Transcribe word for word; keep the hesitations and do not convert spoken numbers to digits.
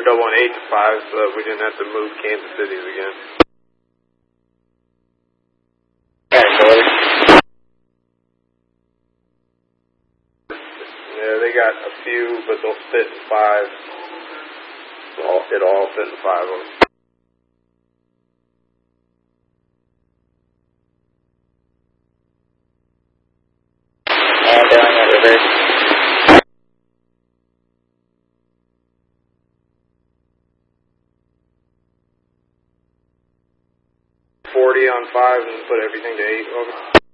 double on eight to five so that we didn't have to move Kansas Cities again. Yeah, they got a few, but they'll fit in five. All, it'll all fit in five of them. Uh, down that reverse. forty on five and put everything to eight over.